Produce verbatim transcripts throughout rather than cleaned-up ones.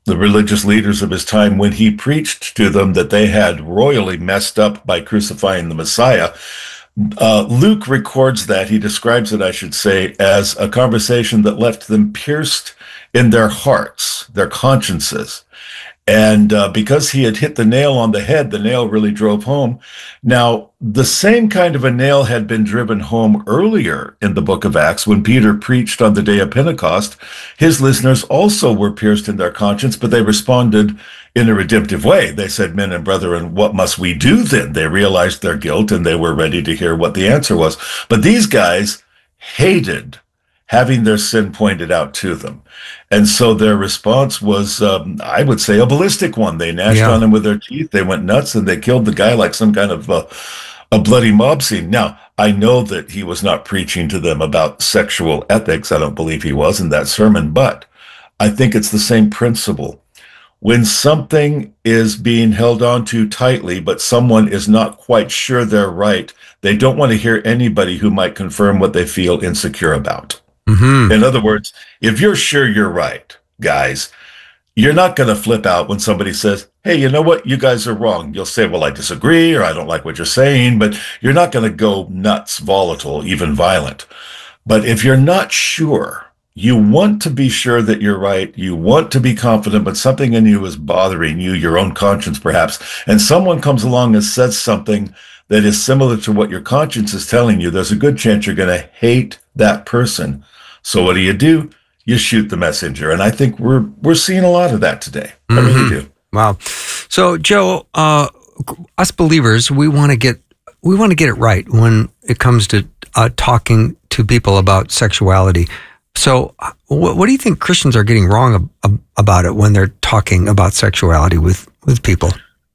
the religious leaders of his time, when he preached to them that they had royally messed up by crucifying the Messiah. Uh, Luke records that, he describes it, I should say, as a conversation that left them pierced in their hearts, their consciences. And uh, because he had hit the nail on the head, the nail really drove home. Now, the same kind of a nail had been driven home earlier in the book of Acts when Peter preached on the day of Pentecost. His listeners also were pierced in their conscience, but they responded in a redemptive way. They said, "Men and brethren, what must we do then?" They realized their guilt and they were ready to hear what the answer was. But these guys hated having their sin pointed out to them. And so their response was, um, I would say, a ballistic one. They gnashed Yeah. on him with their teeth. They went nuts and they killed the guy like some kind of uh, a bloody mob scene. Now, I know that he was not preaching to them about sexual ethics. I don't believe he was in that sermon, but I think it's the same principle. When something is being held on too tightly, but someone is not quite sure they're right, they don't want to hear anybody who might confirm what they feel insecure about. Mm-hmm. In other words, if you're sure you're right, guys, you're not going to flip out when somebody says, "Hey, you know what? You guys are wrong." You'll say, "Well, I disagree," or "I don't like what you're saying," but you're not going to go nuts, volatile, even violent. But if you're not sure, you want to be sure that you're right, you want to be confident, but something in you is bothering you, your own conscience perhaps, and someone comes along and says something that is similar to what your conscience is telling you, there's a good chance you're going to hate that person. So what do you do? You shoot the messenger. And I think we're we're seeing a lot of that today. I Mm-hmm. really do. Wow. So, Joe, uh, us believers, we want to get we want to get it right when it comes to uh, talking to people about sexuality. So, uh, what, what do you think Christians are getting wrong ab- ab- about it when they're talking about sexuality with, with people?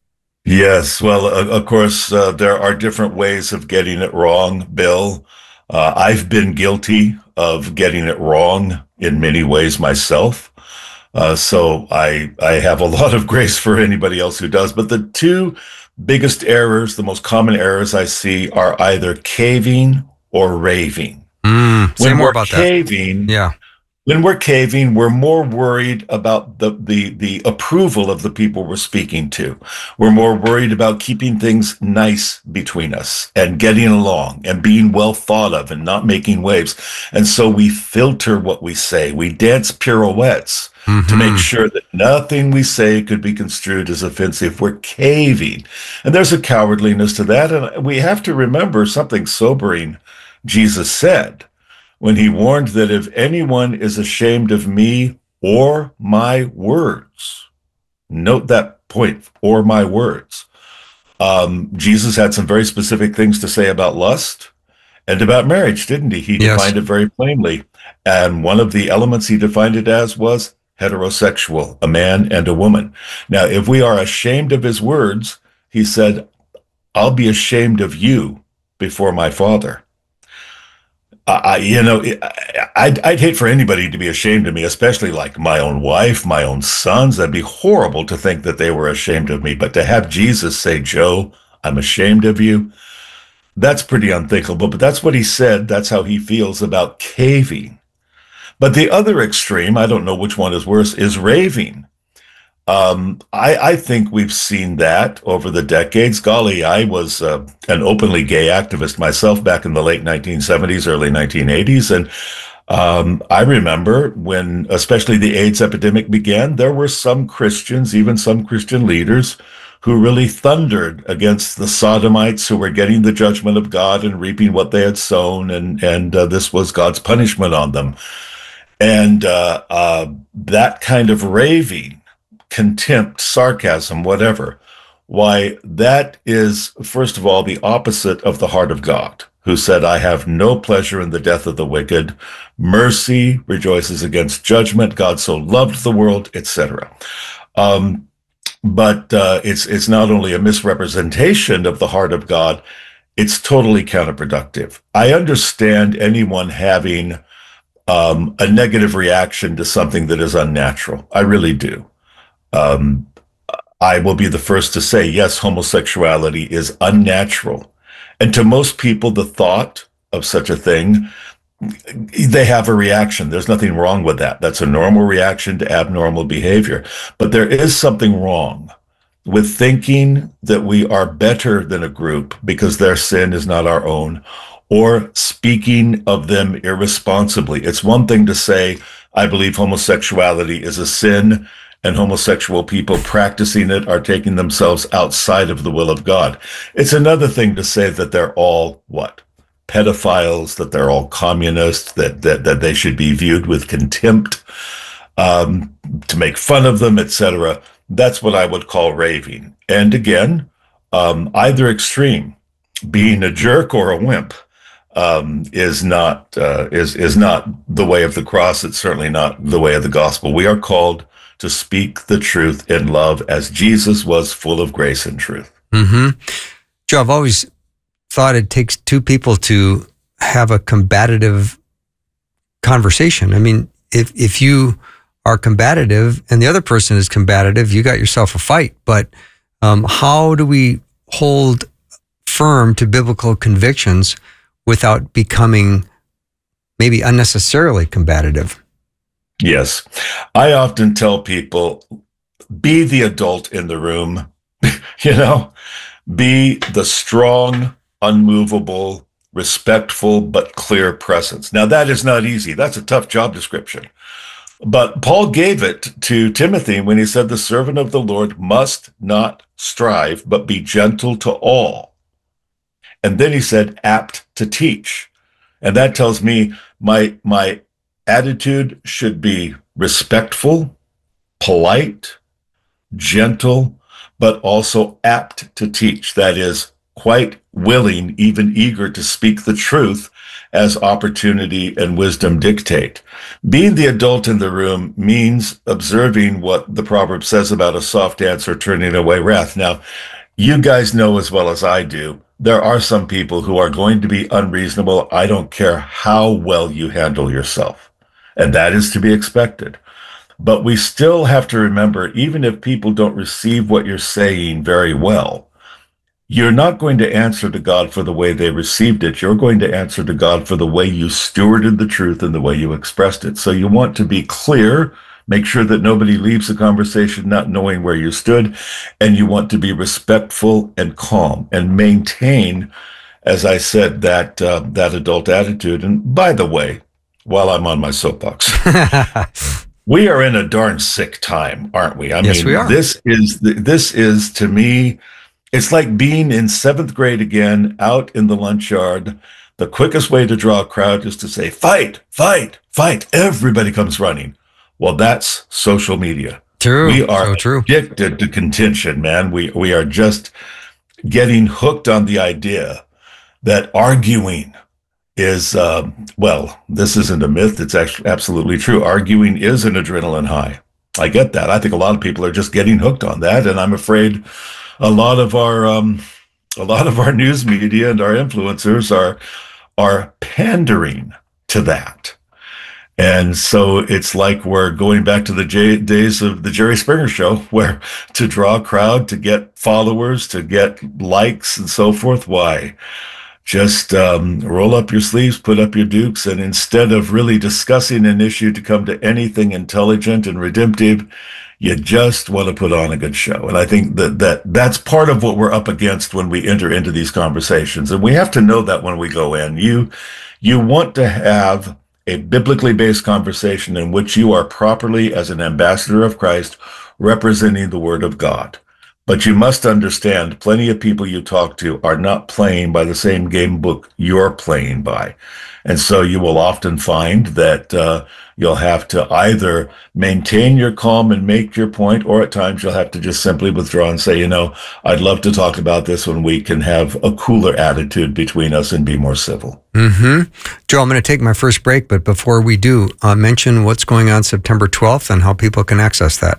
Yes. Well, uh, of course, uh, there are different ways of getting it wrong, Bill. Uh, I've been guilty of getting it wrong in many ways myself. Uh, so I I have a lot of grace for anybody else who does. But the two biggest errors, the most common errors I see, are either caving or raving. Mm, say When more we're about caving, that. Yeah. when we're caving, we're more worried about the, the, the approval of the people we're speaking to. We're more worried about keeping things nice between us and getting along and being well thought of and not making waves. And so we filter what we say. We dance pirouettes Mm-hmm. to make sure that nothing we say could be construed as offensive. We're caving. And there's a cowardliness to that. And we have to remember something sobering Jesus said when he warned that if anyone is ashamed of me or my words, note that point, or my words. Um, Jesus had some very specific things to say about lust and about marriage, didn't he? He Yes. defined it very plainly. And one of the elements he defined it as was heterosexual, a man and a woman. Now, if we are ashamed of his words, he said, I'll be ashamed of you before my Father. I, you know, I'd, I'd hate for anybody to be ashamed of me, especially like my own wife, my own sons. That'd be horrible to think that they were ashamed of me. But to have Jesus say, Joe, I'm ashamed of you, that's pretty unthinkable. But that's what he said. That's how he feels about caving. But the other extreme, I don't know which one is worse, is raving. Um, I, I think we've seen that over the decades. Golly, I was uh, an openly gay activist myself back in the late nineteen seventies, early nineteen eighties. And um, I remember when, especially the AIDS epidemic began, there were some Christians, even some Christian leaders, who really thundered against the sodomites who were getting the judgment of God and reaping what they had sown. And, and uh, this was God's punishment on them. And uh, uh, that kind of raving, contempt, sarcasm, whatever, why, that is, first of all, the opposite of the heart of God, who said, I have no pleasure in the death of the wicked. Mercy rejoices against judgment. God so loved the world, et cetera. Um, but uh, it's it's not only a misrepresentation of the heart of God, it's totally counterproductive. I understand anyone having um, a negative reaction to something that is unnatural. I really do. Um, I will be the first to say, yes, homosexuality is unnatural. And to most people, the thought of such a thing they have a reaction. There's nothing wrong with that. That's a normal reaction to abnormal behavior. But there is something wrong with thinking that we are better than a group because their sin is not our own, or speaking of them irresponsibly. It's one thing to say, I believe homosexuality is a sin, and homosexual people practicing it are taking themselves outside of the will of God. It's another thing to say that they're all what? Pedophiles, that they're all communists, that that, that they should be viewed with contempt, um, to make fun of them, et cetera. That's what I would call raving. And again, um, either extreme, being a jerk or a wimp, um, is not uh, is is not the way of the cross. It's certainly not the way of the gospel. We are called to speak the truth in love, as Jesus was full of grace and truth. Mm-hmm. Joe, I've always thought it takes two people to have a combative conversation. I mean, if if you are combative and the other person is combative, you got yourself a fight. But um, how do we hold firm to biblical convictions without becoming maybe unnecessarily combative? Yes. I often tell people, be the adult in the room, you know, be the strong, unmovable, respectful, but clear presence. Now, that is not easy. That's a tough job description. But Paul gave it to Timothy when he said, the servant of the Lord must not strive, but be gentle to all. And then he said, apt to teach. And that tells me my, my attitude should be respectful, polite, gentle, but also apt to teach. That is, quite willing, even eager to speak the truth as opportunity and wisdom dictate. Being the adult in the room means observing what the proverb says about a soft answer turning away wrath. Now, you guys know as well as I do, there are some people who are going to be unreasonable. I don't care how well you handle yourself. And that is to be expected. But we still have to remember, even if people don't receive what you're saying very well, you're not going to answer to God for the way they received it. You're going to answer to God for the way you stewarded the truth and the way you expressed it. So you want to be clear, make sure that nobody leaves the conversation not knowing where you stood, and you want to be respectful and calm and maintain, as I said, that uh, that adult attitude. And by the way, while I'm on my soapbox, we are in a darn sick time, aren't we? I yes, mean, we are. this is this is to me, it's like being in seventh grade again, out in the lunch yard. The quickest way to draw a crowd is to say, fight, fight, fight. Everybody comes running. Well, that's social media. True. We are so true. addicted to contention, man. We we are just getting hooked on the idea that arguing is, uh, well, this isn't a myth. It's actually absolutely true. Arguing is an adrenaline high. I get that. I think a lot of people are just getting hooked on that, and I'm afraid a lot of our um, a lot of our news media and our influencers are are pandering to that. And so it's like we're going back to the J- days of the Jerry Springer show, where to draw a crowd, to get followers, to get likes and so forth, why? Just um, roll up your sleeves, put up your dukes, and instead of really discussing an issue to come to anything intelligent and redemptive, you just want to put on a good show. And I think that, that that's part of what we're up against when we enter into these conversations. And we have to know that when we go in. You, you want to have a biblically based conversation in which you are properly, as an ambassador of Christ, representing the Word of God. But you must understand, plenty of people you talk to are not playing by the same game book you're playing by. And so you will often find that uh, you'll have to either maintain your calm and make your point, or at times you'll have to just simply withdraw and say, you know, I'd love to talk about this when we can have a cooler attitude between us and be more civil. Mm-hmm. Joe, I'm going to take my first break, but before we do, uh, mention what's going on September twelfth and how people can access that.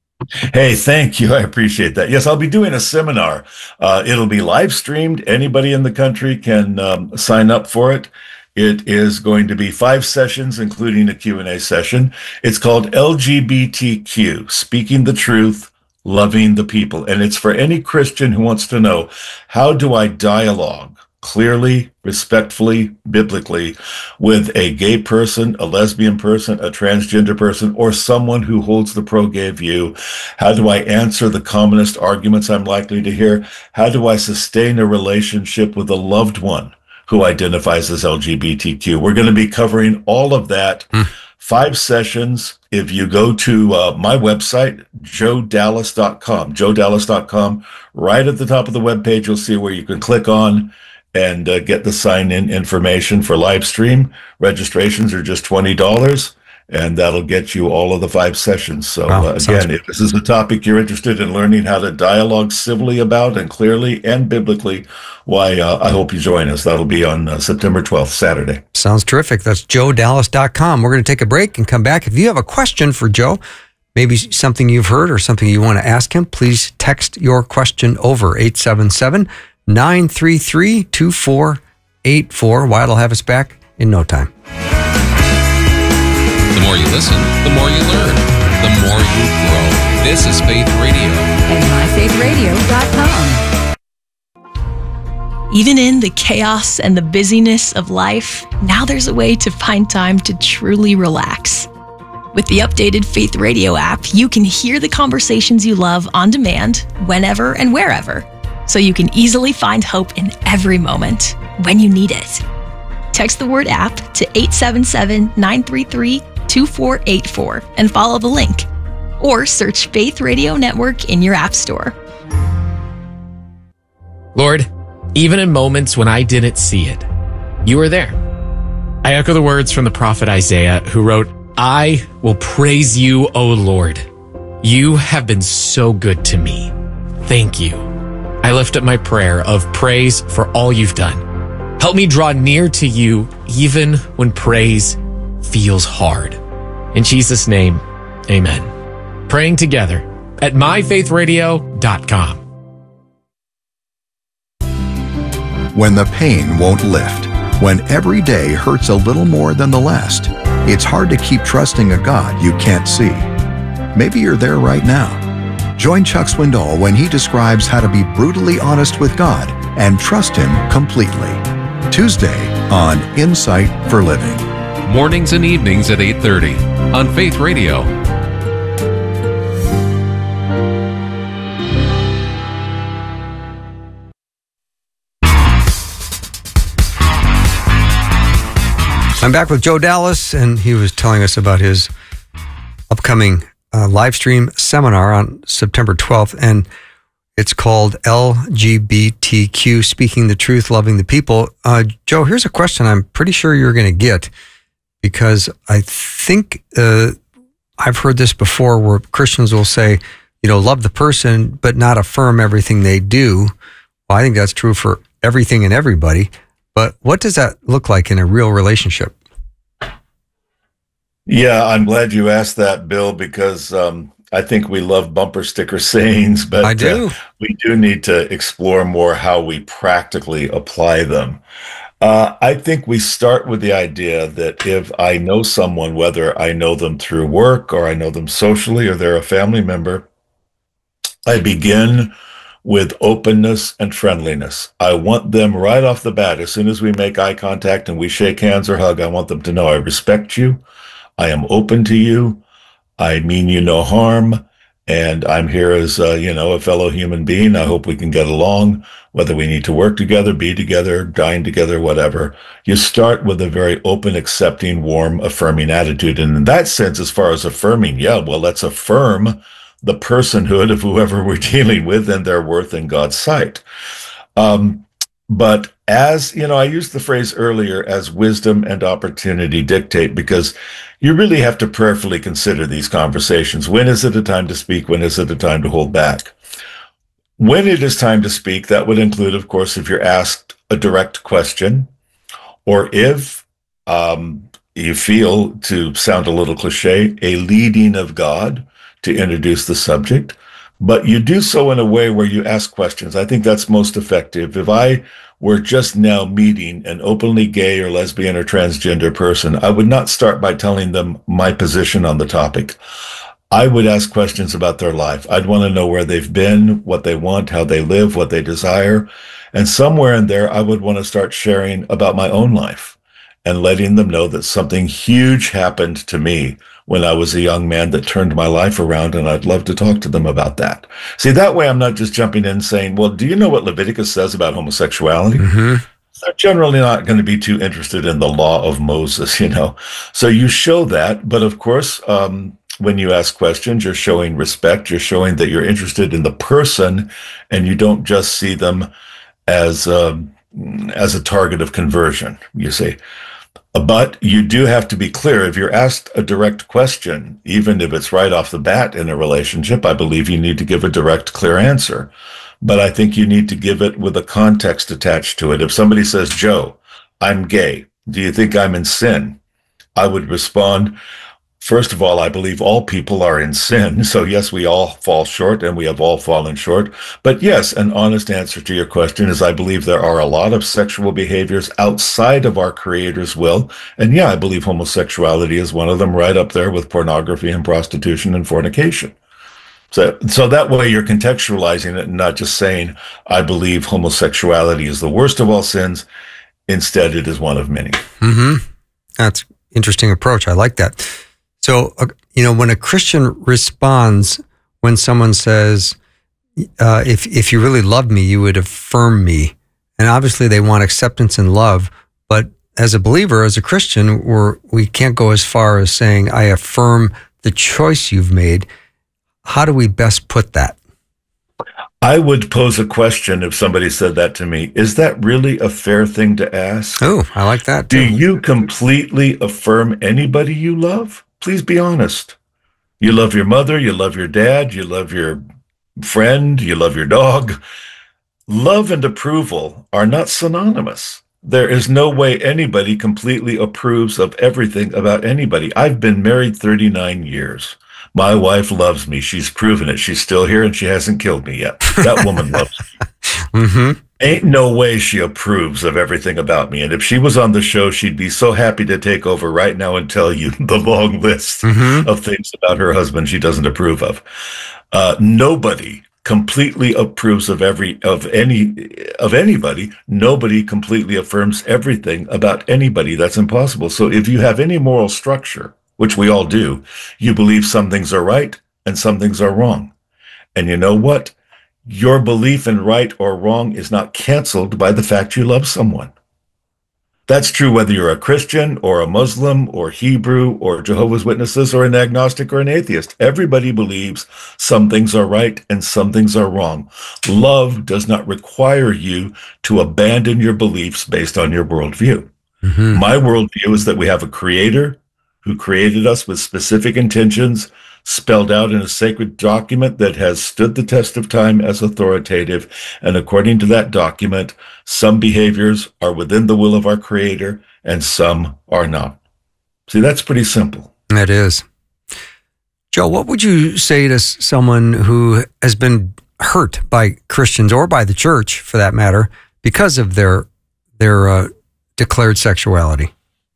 Hey, thank you. I appreciate that. Yes, I'll be doing a seminar. Uh, it'll be live streamed. Anybody in the country can um, sign up for it. It is going to be five sessions, including a Q and A session. It's called L G B T Q, Speaking the Truth, Loving the People. And it's for any Christian who wants to know, how do I dialogue clearly, respectfully, biblically with a gay person, a lesbian person, a transgender person, or someone who holds the pro-gay view? How do I answer the commonest arguments I'm likely to hear? How do I sustain a relationship with a loved one who identifies as L G B T Q? We're going to be covering all of that. Mm. Five sessions. If you go to uh, my website, joe dallas dot com, joe dallas dot com, right at the top of the webpage, you'll see where you can click on and uh, get the sign-in information for live stream. Registrations are just twenty dollars, and that'll get you all of the five sessions. So wow, uh, again, if this is a topic you're interested in learning how to dialogue civilly about and clearly and biblically, why, uh, I hope you join us. That'll be on uh, September twelfth, Saturday. Sounds terrific. That's joe dallas dot com. We're going to take a break and come back. If you have a question for Joe, maybe something you've heard or something you want to ask him, please text your question over eight seven seven, nine three three, two four eight four. Wyatt will have us back in no time. The more you listen, the more you learn, the more you grow. This is Faith Radio. And my faith radio dot com. Even in the chaos and the busyness of life, now there's a way to find time to truly relax. With the updated Faith Radio app, you can hear the conversations you love on demand, whenever and wherever, so you can easily find hope in every moment when you need it. Text the word app to eight seven seven, nine three three, two four eight four and follow the link. Or search Faith Radio Network in your app store. Lord, even in moments when I didn't see it, you were there. I echo the words from the prophet Isaiah, who wrote, I will praise you, O Lord. You have been so good to me. Thank you. I lift up my prayer of praise for all you've done. Help me draw near to you even when praise feels hard. In Jesus' name, amen. Praying together at my faith radio dot com. When the pain won't lift, when every day hurts a little more than the last, it's hard to keep trusting a God you can't see. Maybe you're there right now. Join Chuck Swindoll when he describes how to be brutally honest with God and trust Him completely. Tuesday on Insight for Living. Mornings and evenings at eight thirty on Faith Radio. I'm back with Joe Dallas, and he was telling us about his upcoming uh, live stream seminar on September twelfth, and it's called L G B T Q, Speaking the Truth, Loving the People. Uh, Joe, here's a question I'm pretty sure you're going to get, because I think uh, I've heard this before where Christians will say, you know, love the person, but not affirm everything they do. Well, I think that's true for everything and everybody. But what does that look like in a real relationship? Yeah, I'm glad you asked that, Bill, because um, I think we love bumper sticker sayings, but I do. Uh, we do need to explore more how we practically apply them. Uh, I think we start with the idea that if I know someone, whether I know them through work or I know them socially or they're a family member, I begin with openness and friendliness. I want them right off the bat, as soon as we make eye contact and we shake hands or hug, I want them to know I respect you, I am open to you, I mean you no harm, and I'm here as, uh, you know, a fellow human being. I hope we can get along, whether we need to work together, be together, dine together, whatever. You start with a very open, accepting, warm, affirming attitude. And in that sense, as far as affirming, yeah, well, let's affirm the personhood of whoever we're dealing with and their worth in God's sight. Um, but as, you know, I used the phrase earlier, as wisdom and opportunity dictate, because you really have to prayerfully consider these conversations. When is it a time to speak? When is it a time to hold back? When it is time to speak, that would include, of course, if you're asked a direct question, or if um, you feel, to sound a little cliche, a leading of God to introduce the subject, but you do so in a way where you ask questions. I think that's most effective. If I were just now meeting an openly gay or lesbian or transgender person, I would not start by telling them my position on the topic. I would ask questions about their life. I'd want to know where they've been, what they want, how they live, what they desire. And somewhere in there, I would want to start sharing about my own life and letting them know that something huge happened to me when I was a young man that turned my life around, and I'd love to talk to them about that. See, that way I'm not just jumping in saying, well, do you know what Leviticus says about homosexuality? Mm-hmm. They're generally not going to be too interested in the law of Moses, you know. So you show that, but of course, um, when you ask questions, you're showing respect, you're showing that you're interested in the person, and you don't just see them as um, as a target of conversion, you see. But you do have to be clear. If you're asked a direct question, even if it's right off the bat in a relationship, I believe you need to give a direct, clear answer. But I think you need to give it with a context attached to it. If somebody says, Joe, I'm gay, do you think I'm in sin? I would respond, first of all, I believe all people are in sin. So yes, we all fall short, and we have all fallen short. But yes, an honest answer to your question is I believe there are a lot of sexual behaviors outside of our Creator's will. And yeah, I believe homosexuality is one of them, right up there with pornography and prostitution and fornication. So, so that way you're contextualizing it and not just saying, I believe homosexuality is the worst of all sins. Instead, it is one of many. Mm-hmm. That's an interesting approach. I like that. So, uh, you know, when a Christian responds, when someone says, uh, if if you really loved me, you would affirm me. And obviously they want acceptance and love. But as a believer, as a Christian, we're, we can't go as far as saying, I affirm the choice you've made. How do we best put that? I would pose a question if somebody said that to me. Is that really a fair thing to ask? Oh, I like that too. Do you completely affirm anybody you love? Please be honest. You love your mother, you love your dad, you love your friend, you love your dog. Love and approval are not synonymous. There is no way anybody completely approves of everything about anybody. I've been married thirty-nine years. My wife loves me. She's proven it. She's still here and she hasn't killed me yet. That woman loves me. Mm-hmm. Ain't no way she approves of everything about me. And if she was on the show, she'd be so happy to take over right now and tell you the long list mm-hmm. of things about her husband she doesn't approve of. Uh, nobody completely approves of every of any of anybody. Nobody completely affirms everything about anybody. That's impossible. So if you have any moral structure, which we all do, you believe some things are right and some things are wrong. And you know what? Your belief in right or wrong is not canceled by the fact you love someone. That's true whether you're a Christian or a Muslim or Hebrew or Jehovah's Witnesses or an agnostic or an atheist. Everybody believes some things are right and some things are wrong. Love does not require you to abandon your beliefs based on your worldview. Mm-hmm. My worldview is that we have a creator who created us with specific intentions, spelled out in a sacred document that has stood the test of time as authoritative. And according to that document, some behaviors are within the will of our Creator and some are not. See, that's pretty simple. That is. Joe, what would you say to someone who has been hurt by Christians or by the church, for that matter, because of their their uh, declared sexuality?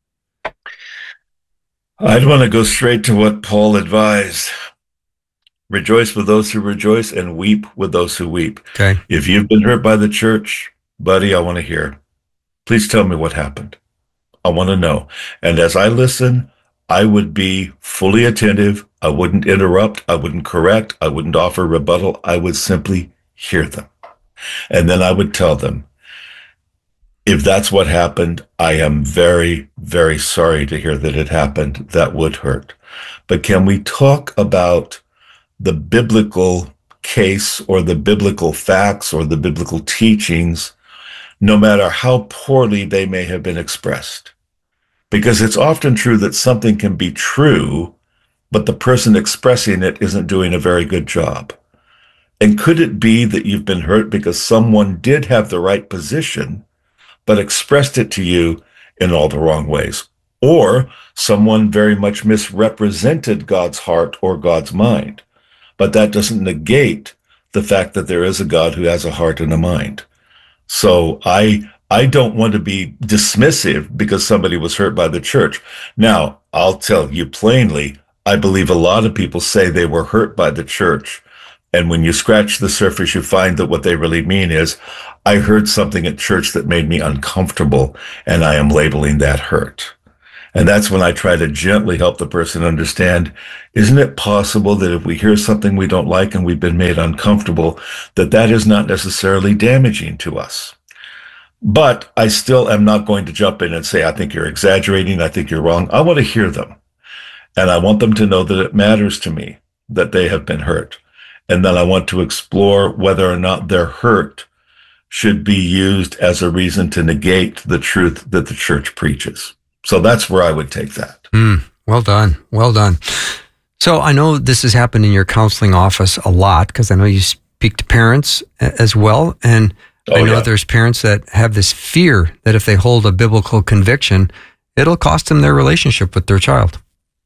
I'd want to go straight to what Paul advised. Rejoice with those who rejoice and weep with those who weep. Okay. If you've been hurt by the church, buddy, I want to hear. Please tell me what happened. I want to know. And as I listen, I would be fully attentive. I wouldn't interrupt. I wouldn't correct. I wouldn't offer rebuttal. I would simply hear them. And then I would tell them, if that's what happened, I am very, very sorry to hear that it happened. That would hurt. But can we talk about the biblical case or the biblical facts or the biblical teachings, no matter how poorly they may have been expressed? Because it's often true that something can be true, but the person expressing it isn't doing a very good job. And could it be that you've been hurt because someone did have the right position, but expressed it to you in all the wrong ways? Or someone very much misrepresented God's heart or God's mind. But that doesn't negate the fact that there is a God who has a heart and a mind. So I I don't want to be dismissive because somebody was hurt by the church. Now, I'll tell you plainly, I believe a lot of people say they were hurt by the church. And when you scratch the surface, you find that what they really mean is, I heard something at church that made me uncomfortable, and I am labeling that hurt. And that's when I try to gently help the person understand, isn't it possible that if we hear something we don't like and we've been made uncomfortable, that that is not necessarily damaging to us? But I still am not going to jump in and say, I think you're exaggerating, I think you're wrong. I want to hear them. And I want them to know that it matters to me that they have been hurt. And then I want to explore whether or not their hurt should be used as a reason to negate the truth that the church preaches. So that's where I would take that. Mm, well done. Well done. So I know this has happened in your counseling office a lot, because I know you speak to parents as well. And oh, I know yeah. there's parents that have this fear that if they hold a biblical conviction, it'll cost them their relationship with their child.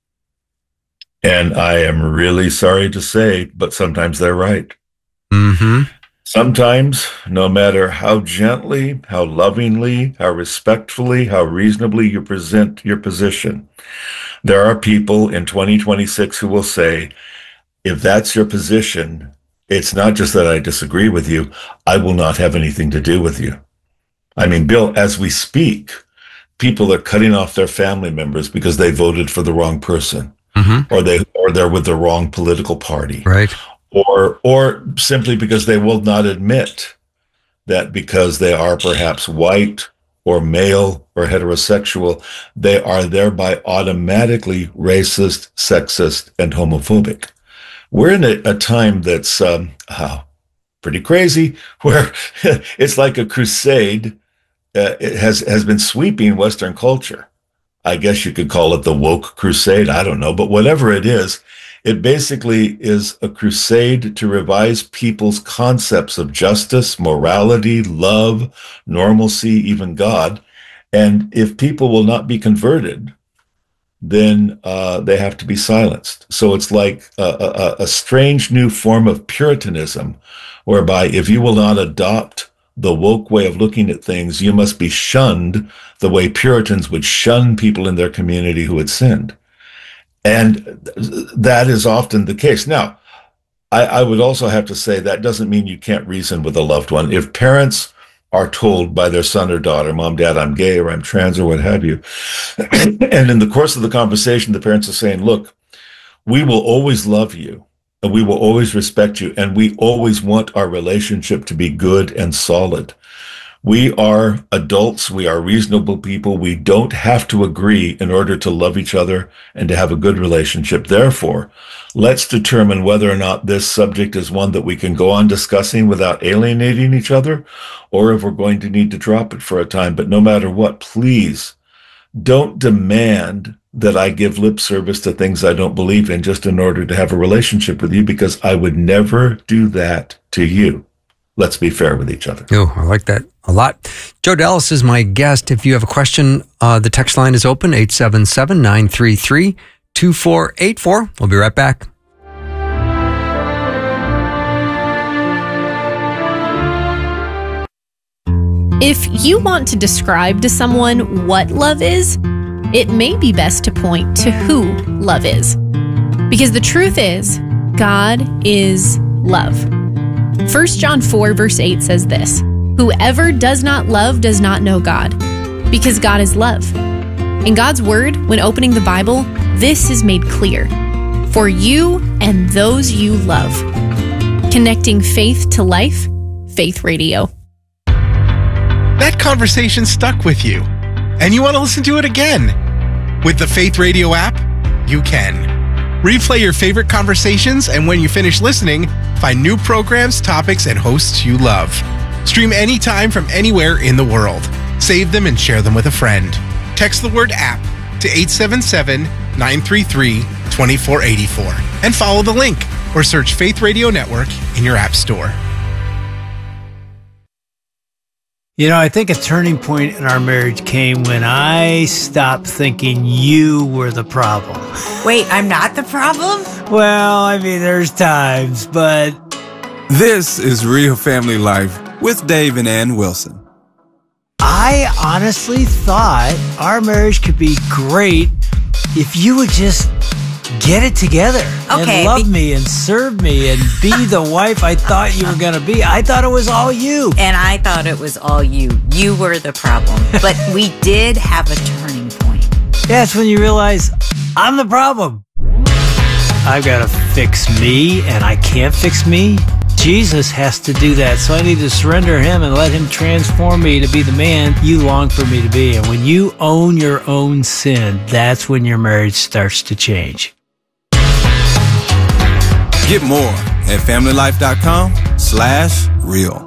And I am really sorry to say, but sometimes they're right. Mm-hmm. Sometimes, no matter how gently, how lovingly, how respectfully, how reasonably you present your position, there are people in twenty twenty-six who will say, if that's your position, it's not just that I disagree with you, I will not have anything to do with you. I mean, Bill, as we speak, people are cutting off their family members because they voted for the wrong person, mm-hmm. or they or they're with the wrong political party. Right. Or, or simply because they will not admit that because they are perhaps white or male or heterosexual, they are thereby automatically racist, sexist, and homophobic. We're in a, a time that's um, uh, pretty crazy, where it's like a crusade uh, it has has been sweeping Western culture. I guess you could call it the woke crusade. I don't know, but whatever it is, it basically is a crusade to revise people's concepts of justice, morality, love, normalcy, even God. And if people will not be converted, then uh, they have to be silenced. So it's like a, a, a strange new form of Puritanism, whereby if you will not adopt the woke way of looking at things, you must be shunned the way Puritans would shun people in their community who had sinned. And that is often the case. Now, I, I would also have to say that doesn't mean you can't reason with a loved one. If parents are told by their son or daughter, Mom, Dad, I'm gay or I'm trans or what have you, and in the course of the conversation, the parents are saying, look, we will always love you and we will always respect you, and we always want our relationship to be good and solid. We are adults. We are reasonable people. We don't have to agree in order to love each other and to have a good relationship. Therefore, let's determine whether or not this subject is one that we can go on discussing without alienating each other, or if we're going to need to drop it for a time. But no matter what, please don't demand that I give lip service to things I don't believe in just in order to have a relationship with you, because I would never do that to you. Let's be fair with each other. Oh, I like that a lot. Joe Dallas is my guest. If you have a question, uh, the text line is open, eight seven seven, nine three three, two four eight four. We'll be right back. If you want to describe to someone what love is, it may be best to point to who love is. Because the truth is, God is love. First John four verse eight says this, whoever does not love does not know God, because God is love. In God's word, when opening the Bible, this is made clear. For you and those you love. Connecting faith to life, Faith Radio. That conversation stuck with you, and you want to listen to it again. With the Faith Radio app, you can. Replay your favorite conversations, and when you finish listening, find new programs, topics, and hosts you love. Stream anytime from anywhere in the world. Save them and share them with a friend. Text the word app to eight seven seven, nine three three, two four eight four and follow the link, or search Faith Radio Network in your app store. You know, I think a turning point in our marriage came when I stopped thinking you were the problem. Wait, I'm not the problem? Well, I mean, there's times, but... This is Real Family Life with Dave and Ann Wilson. I honestly thought our marriage could be great if you would just get it together Okay, and love be- me and serve me and be the wife I thought you were going to be. I thought it was all you. And I thought it was all you. You were the problem. But we did have a turning point. That's when you realize I'm the problem. I've got to fix me, and I can't fix me. Jesus has to do that, so I need to surrender him and let him transform me to be the man you long for me to be. And when you own your own sin, that's when your marriage starts to change. Get more at familylife.com slash real.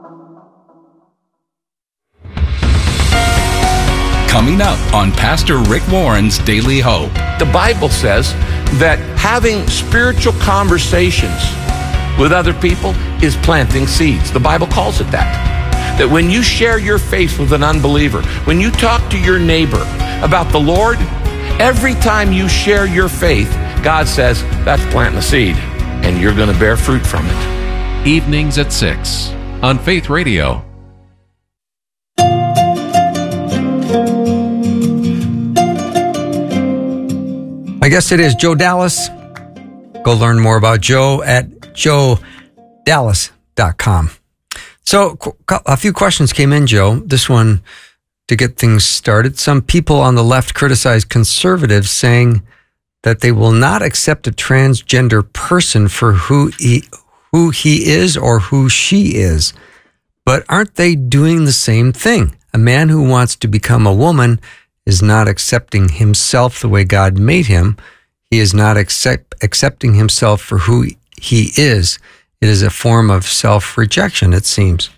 Coming up on Pastor Rick Warren's Daily Hope. The Bible says that having spiritual conversations with other people is planting seeds. The Bible calls it that. That when you share your faith with an unbeliever, when you talk to your neighbor about the Lord, every time you share your faith, God says that's planting a seed and you're going to bear fruit from it. Evenings at six on Faith Radio. My guest today is Joe Dallas. Go learn more about Joe at joe dallas dot com. So a few questions came in, Joe. This one to get things started. Some people on the left criticize conservatives, saying that they will not accept a transgender person for who he, who he is or who she is. But aren't they doing the same thing? A man who wants to become a woman is not accepting himself the way God made him. He is not accept, accepting himself for who he is. It is a form of self-rejection, it seems.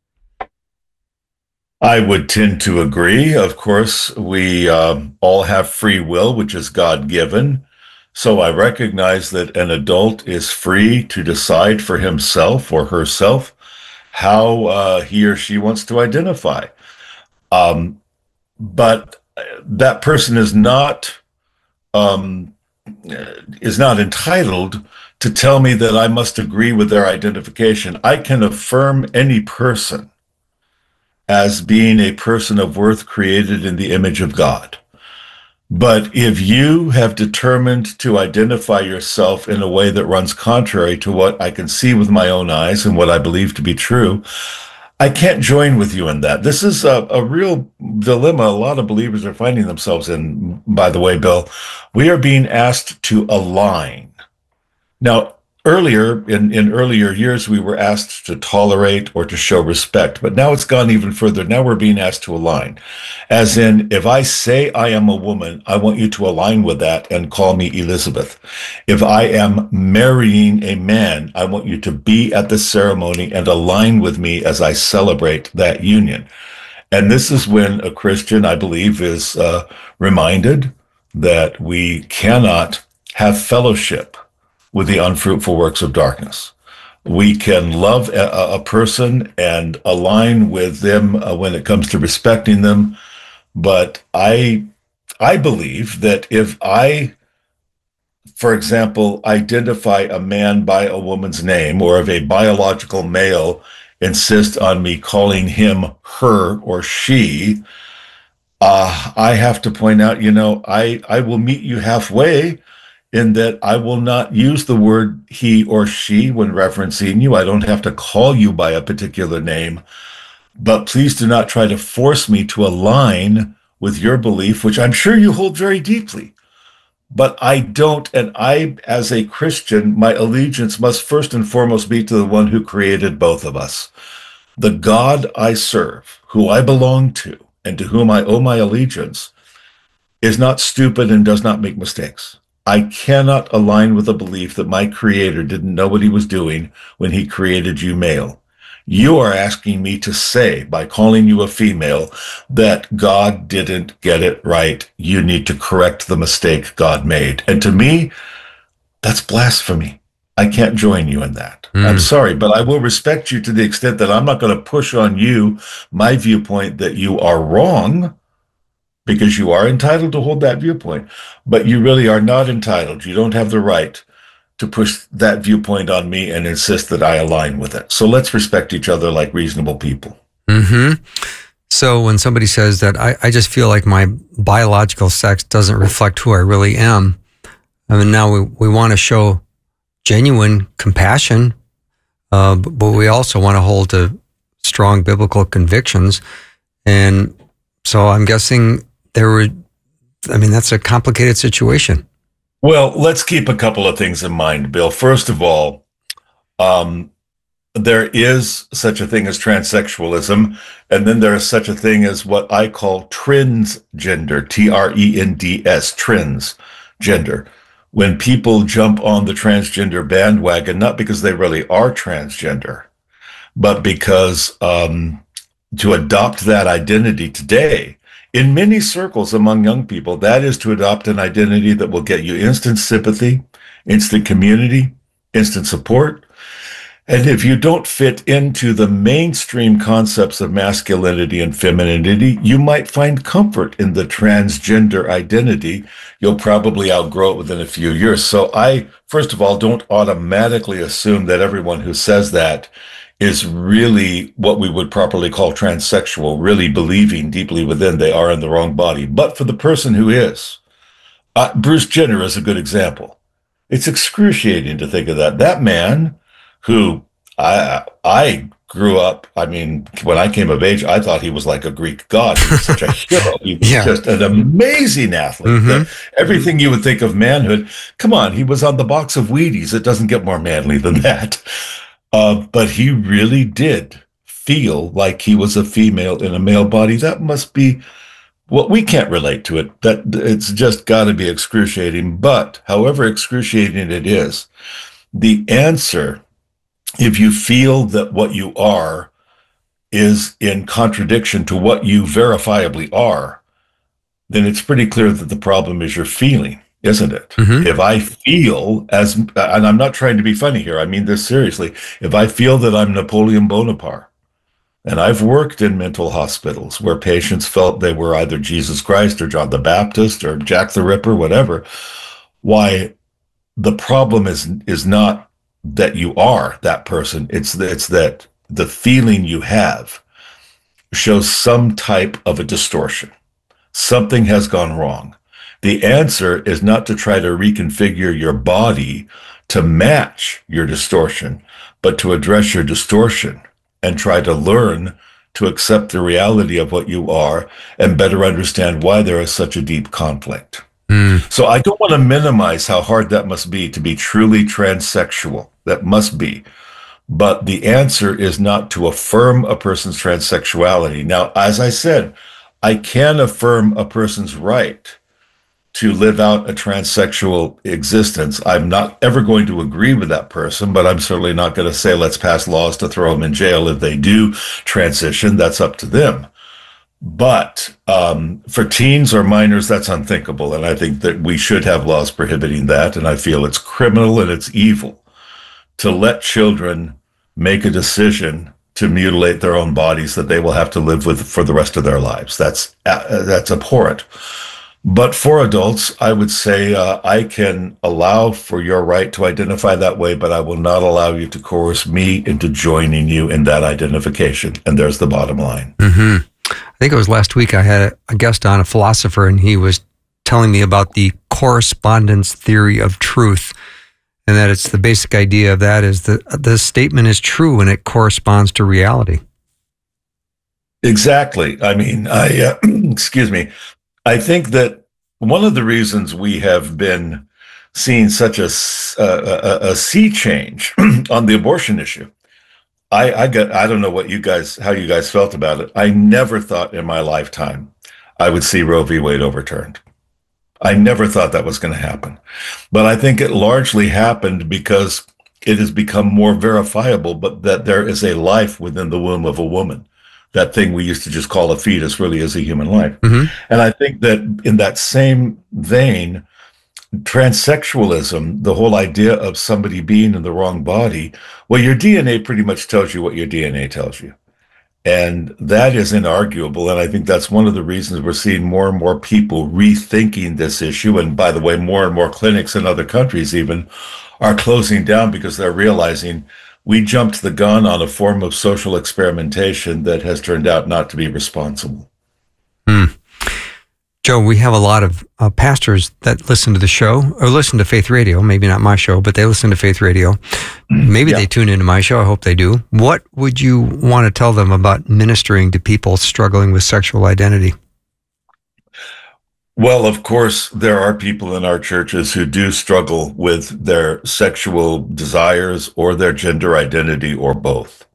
I would tend to agree. Of course, we um, all have free will, which is God-given. So I recognize that an adult is free to decide for himself or herself how uh, he or she wants to identify. Um, but that person is not um, is not entitled to tell me that I must agree with their identification. I can affirm any person as being a person of worth created in the image of God. But if you have determined to identify yourself in a way that runs contrary to what I can see with my own eyes and what I believe to be true, I can't join with you in that. This is a, a real dilemma a lot of believers are finding themselves in. By the way, Bill, we are being asked to align. Now, earlier, in, in earlier years, we were asked to tolerate or to show respect, but now it's gone even further. Now we're being asked to align. As in, if I say I am a woman, I want you to align with that and call me Elizabeth. If I am marrying a man, I want you to be at the ceremony and align with me as I celebrate that union. And this is when a Christian, I believe, is uh, reminded that we cannot have fellowship with the unfruitful works of darkness. We can love a, a person and align with them uh, when it comes to respecting them. But I, I believe that if I, for example, identify a man by a woman's name, or if a biological male insists on me calling him her or she, uh, I have to point out, you know, I, I will meet you halfway, in that I will not use the word he or she when referencing you. I don't have to call you by a particular name, but please do not try to force me to align with your belief, which I'm sure you hold very deeply. But I don't, and I, as a Christian, my allegiance must first and foremost be to the one who created both of us. The God I serve, who I belong to, and to whom I owe my allegiance, is not stupid and does not make mistakes. I cannot align with the belief that my creator didn't know what he was doing when he created you male. You are asking me to say, by calling you a female, that God didn't get it right. You need to correct the mistake God made. And to me, that's blasphemy. I can't join you in that. Mm. I'm sorry, but I will respect you to the extent that I'm not going to push on you my viewpoint that you are wrong, because you are entitled to hold that viewpoint, but you really are not entitled. You don't have the right to push that viewpoint on me and insist that I align with it. So let's respect each other like reasonable people. Mm-hmm. So when somebody says that I, I just feel like my biological sex doesn't reflect who I really am, I mean, now we, we want to show genuine compassion, uh, but, but we also want to hold to strong biblical convictions. And so I'm guessing there were, I mean, that's a complicated situation. Well, let's keep a couple of things in mind, Bill. First of all, um, there is such a thing as transsexualism, and then there is such a thing as what I call transgender, T R E N D S, transgender. When people jump on the transgender bandwagon, not because they really are transgender, but because um, to adopt that identity today, in many circles among young people, that is to adopt an identity that will get you instant sympathy, instant community, instant support. And if you don't fit into the mainstream concepts of masculinity and femininity, you might find comfort in the transgender identity. You'll probably outgrow it within a few years. So I, first of all, don't automatically assume that everyone who says that is really what we would properly call transsexual, really believing deeply within they are in the wrong body. But for the person who is, uh, Bruce Jenner is a good example. It's excruciating to think of that. That man who I I grew up, I mean, when I came of age, I thought he was like a Greek god. He was such a hero. He was yeah. just an amazing athlete. Mm-hmm. Everything you would think of manhood. Come on, he was on the box of Wheaties. It doesn't get more manly than that. Uh, but he really did feel like he was a female in a male body. That must be, well, we can't relate to it. That it's just got to be excruciating. But however excruciating it is, the answer, if you feel that what you are is in contradiction to what you verifiably are, then it's pretty clear that the problem is your feeling, isn't it? Mm-hmm. If I feel as, and I'm not trying to be funny here, I mean this seriously, if I feel that I'm Napoleon Bonaparte, and I've worked in mental hospitals where patients felt they were either Jesus Christ or John the Baptist or Jack the Ripper, whatever, why the problem is is not that you are that person. It's that, it's that the feeling you have shows some type of a distortion. Something has gone wrong. The answer is not to try to reconfigure your body to match your distortion, but to address your distortion and try to learn to accept the reality of what you are and better understand why there is such a deep conflict. Mm. So I don't want to minimize how hard that must be to be truly transsexual. That must be. But the answer is not to affirm a person's transsexuality. Now, as I said, I can affirm a person's right to live out a transsexual existence. I'm not ever going to agree with that person, but I'm certainly not going to say, let's pass laws to throw them in jail if they do transition. That's up to them. But um, for teens or minors, that's unthinkable. And I think that we should have laws prohibiting that. And I feel it's criminal and it's evil to let children make a decision to mutilate their own bodies that they will have to live with for the rest of their lives. That's uh, that's abhorrent. But for adults, I would say uh, I can allow for your right to identify that way, but I will not allow you to coerce me into joining you in that identification. And there's the bottom line. Mm-hmm. I think it was last week I had a guest on, a philosopher, and he was telling me about the correspondence theory of truth, and that it's the basic idea of that is that the statement is true and it corresponds to reality. Exactly. I mean, I uh, excuse me. I think that one of the reasons we have been seeing such a, a, a sea change on the abortion issue, I, I got, I don't know what you guys, how you guys felt about it. I never thought in my lifetime I would see Roe v. Wade overturned. I never thought that was going to happen. But I think it largely happened because it has become more verifiable, but that there is a life within the womb of a woman. That thing we used to just call a fetus really is a human life. Mm-hmm. And I think that in that same vein, transsexualism, the whole idea of somebody being in the wrong body, well, your D N A pretty much tells you what your D N A tells you. And that is inarguable. And I think that's one of the reasons we're seeing more and more people rethinking this issue. And by the way, more and more clinics in other countries even are closing down because they're realizing we jumped the gun on a form of social experimentation that has turned out not to be responsible. Hmm. Joe, we have a lot of uh, pastors that listen to the show or listen to Faith Radio. Maybe not my show, but they listen to Faith Radio. Maybe yeah. they tune into my show. I hope they do. What would you want to tell them about ministering to people struggling with sexual identity? Well, of course, there are people in our churches who do struggle with their sexual desires or their gender identity or both.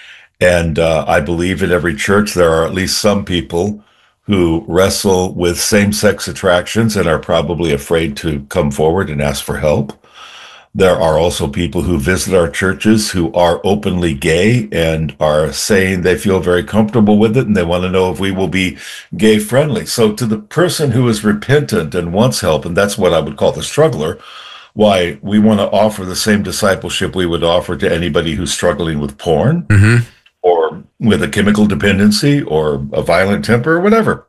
And uh, I believe in every church there are at least some people who wrestle with same-sex attractions and are probably afraid to come forward and ask for help. There are also people who visit our churches who are openly gay and are saying they feel very comfortable with it and they want to know if we will be gay-friendly. So to the person who is repentant and wants help, and that's what I would call the struggler, why we want to offer the same discipleship we would offer to anybody who's struggling with porn, mm-hmm. or with a chemical dependency or a violent temper or whatever.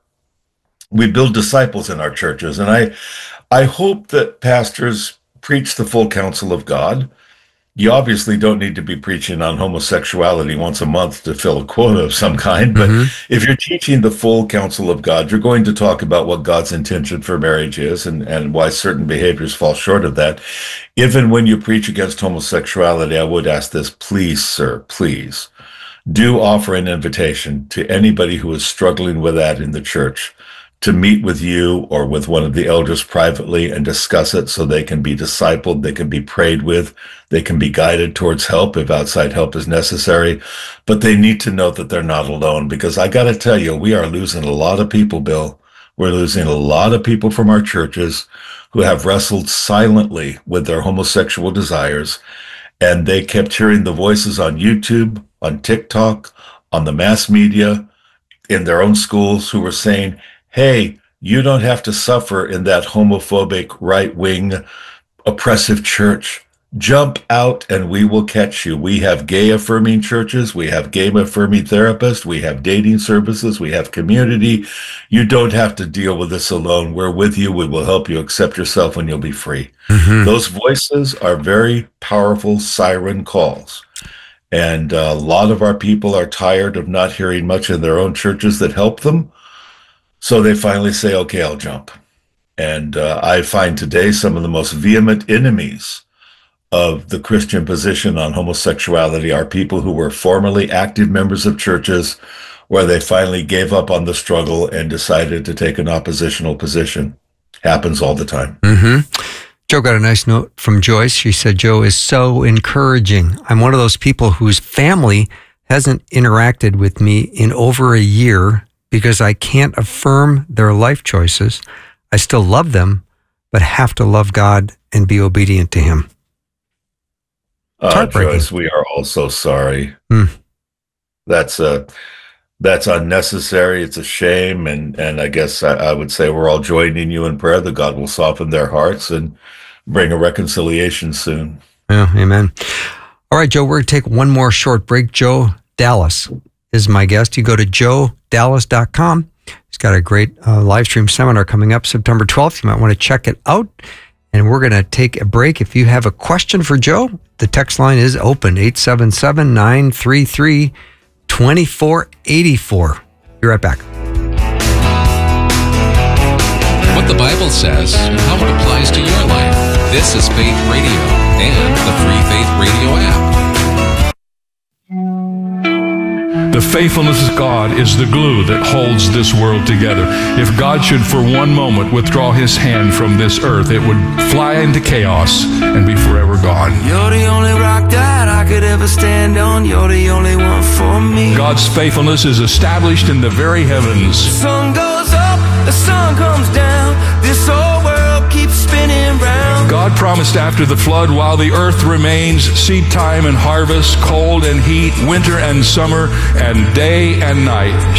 We build disciples in our churches. And I, I hope that pastors preach the full counsel of God. You obviously don't need to be preaching on homosexuality once a month to fill a quota of some kind. But mm-hmm. if you're teaching the full counsel of God, you're going to talk about what God's intention for marriage is and, and why certain behaviors fall short of that. Even when you preach against homosexuality, I would ask this, please, sir, please, do offer an invitation to anybody who is struggling with that in the church to meet with you or with one of the elders privately and discuss it so they can be discipled, they can be prayed with, they can be guided towards help if outside help is necessary. But they need to know that they're not alone, because I got to tell you, we are losing a lot of people, Bill. We're losing a lot of people from our churches who have wrestled silently with their homosexual desires. And they kept hearing the voices on YouTube, on TikTok, on the mass media, in their own schools who were saying, hey, you don't have to suffer in that homophobic, right-wing, oppressive church. Jump out and we will catch you. We have gay-affirming churches. We have gay-affirming therapists. We have dating services. We have community. You don't have to deal with this alone. We're with you. We will help you accept yourself and you'll be free. Mm-hmm. Those voices are very powerful siren calls. And a lot of our people are tired of not hearing much in their own churches that help them. So they finally say, okay, I'll jump. And uh, I find today some of the most vehement enemies of the Christian position on homosexuality are people who were formerly active members of churches where they finally gave up on the struggle and decided to take an oppositional position. Happens all the time. Mm-hmm. Joe got a nice note from Joyce. She said, Joe is so encouraging. I'm one of those people whose family hasn't interacted with me in over a year because I can't affirm their life choices. I still love them, but have to love God and be obedient to Him. Uh, Joyce, we are all so sorry. Mm. That's uh, that's unnecessary. It's a shame. And, and I guess I, I would say we're all joining you in prayer that God will soften their hearts and bring a reconciliation soon. Yeah, amen. All right, Joe, we're going to take one more short break. Joe Dallas is my guest. You go to joe dallas dot com. He's got a great uh, live stream seminar coming up September twelfth. You might want to check it out. And we're going to take a break. If you have a question for Joe, the text line is open, eight seven seven, nine three three, two four eight four. Be right back. What the Bible says and how it applies to your life. This is Faith Radio and the Free Faith Radio app. The faithfulness of God is the glue that holds this world together. If God should for one moment withdraw His hand from this earth, it would fly into chaos and be forever gone. You're the only rock that I could ever stand on. You're the only one for me. God's faithfulness is established in the very heavens. The sun goes up, the sun comes down. This whole world keeps spinning round. God promised after the flood, while the earth remains, seed time and harvest, cold and heat, winter and summer, and day and night